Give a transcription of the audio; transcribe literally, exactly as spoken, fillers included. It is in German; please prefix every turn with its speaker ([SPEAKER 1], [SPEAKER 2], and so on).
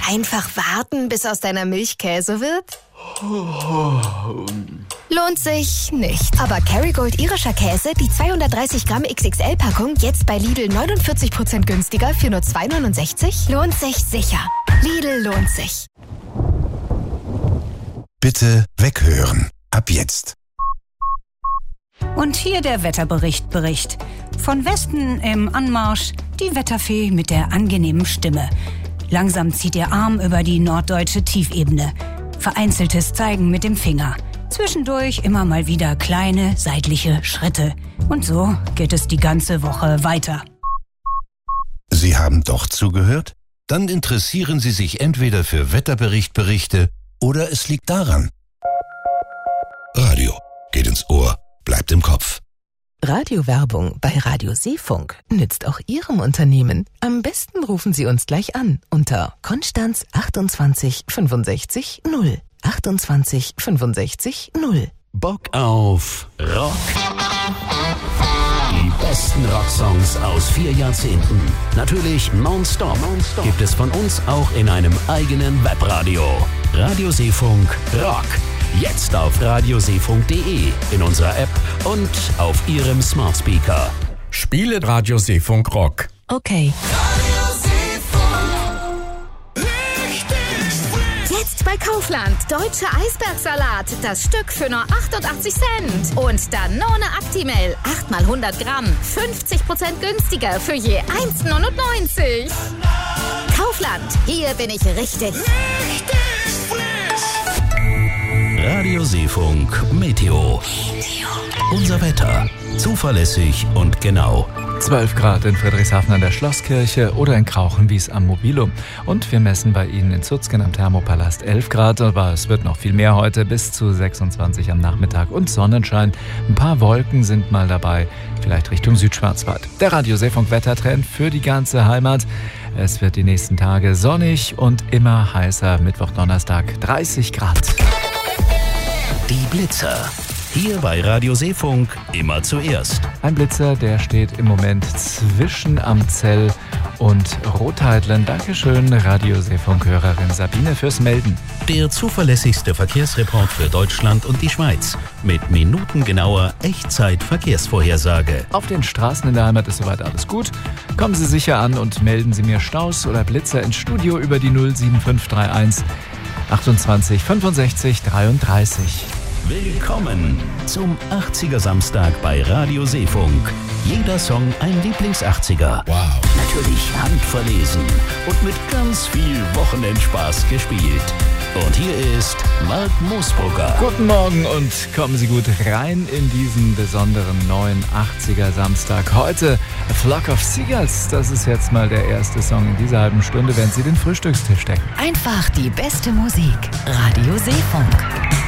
[SPEAKER 1] Einfach warten, bis aus deiner Milch Käse wird? Lohnt sich nicht. Aber Kerrygold irischer Käse, die zweihundertdreißig Gramm X X L-Packung, jetzt bei Lidl neunundvierzig Prozent günstiger für nur zwei neunundsechzig? Lohnt sich sicher. Lidl lohnt sich.
[SPEAKER 2] Bitte weghören. Ab jetzt.
[SPEAKER 3] Und hier der Wetterbericht Bericht. Von Westen im Anmarsch die Wetterfee mit der angenehmen Stimme. Langsam zieht ihr Arm über die norddeutsche Tiefebene. Vereinzeltes Zeigen mit dem Finger. Zwischendurch immer mal wieder kleine seitliche Schritte. Und so geht es die ganze Woche weiter.
[SPEAKER 2] Sie haben doch zugehört? Dann interessieren Sie sich entweder für Wetterberichtberichte oder es liegt daran. Radio geht ins Ohr, bleibt im Kopf.
[SPEAKER 4] Radiowerbung bei Radio Seefunk nützt auch Ihrem Unternehmen. Am besten rufen Sie uns gleich an unter Konstanz achtundzwanzig fünfundsechzig null. achtundzwanzig fünfundsechzig null.
[SPEAKER 5] Bock auf Rock. Die besten Rocksongs aus vier Jahrzehnten. Natürlich nonstop. nonstop. Gibt es von uns auch in einem eigenen Webradio. Radio Seefunk Rock. Jetzt auf radioseefunk punkt de, in unserer App und auf Ihrem Smart Speaker.
[SPEAKER 6] Spiele Radio Seefunk Rock.
[SPEAKER 4] Okay.
[SPEAKER 1] Jetzt bei Kaufland. Deutsche Eisbergsalat. Das Stück für nur achtundachtzig Cent. Und Danone Actimel. acht mal hundert Gramm. fünfzig Prozent günstiger für je eins neunundneunzig. Kaufland. Hier bin ich richtig. Richtig
[SPEAKER 5] frisch. Radio Seefunk Meteo. Meteo. Unser Wetter. Zuverlässig und genau.
[SPEAKER 7] zwölf Grad in Friedrichshafen an der Schlosskirche oder in Krauchenwies am Mobilum. Und wir messen bei Ihnen in Zuzgen am Thermopalast elf Grad, aber es wird noch viel mehr heute, bis zu sechsundzwanzig am Nachmittag und Sonnenschein. Ein paar Wolken sind mal dabei, vielleicht Richtung Südschwarzwald. Der Radio Seefunk Wettertrend für die ganze Heimat. Es wird die nächsten Tage sonnig und immer heißer. Mittwoch, Donnerstag dreißig Grad.
[SPEAKER 5] Die Blitzer. Hier bei Radio Seefunk immer zuerst.
[SPEAKER 7] Ein Blitzer, der steht im Moment zwischen Amzell und Rotheidlen. Dankeschön, Radio Seefunk-Hörerin Sabine, fürs Melden.
[SPEAKER 5] Der zuverlässigste Verkehrsreport für Deutschland und die Schweiz. Mit minutengenauer Echtzeit-Verkehrsvorhersage.
[SPEAKER 7] Auf den Straßen in der Heimat ist soweit alles gut. Kommen Sie sicher an und melden Sie mir Staus oder Blitzer ins Studio über die null sieben fünf drei eins achtundzwanzig fünfundsechzig dreiunddreißig.
[SPEAKER 5] Willkommen zum achtziger Samstag bei Radio Seefunk. Jeder Song ein Lieblings-achtziger.
[SPEAKER 2] Wow.
[SPEAKER 5] Natürlich handverlesen und mit ganz viel Wochenendspaß gespielt. Und hier ist Mark Moosbrugger.
[SPEAKER 7] Guten Morgen und kommen Sie gut rein in diesen besonderen neuen achtziger Samstag. Heute A Flock of Seagulls. Das ist jetzt mal der erste Song in dieser halben Stunde, während Sie den Frühstückstisch decken.
[SPEAKER 4] Einfach die beste Musik. Radio Seefunk.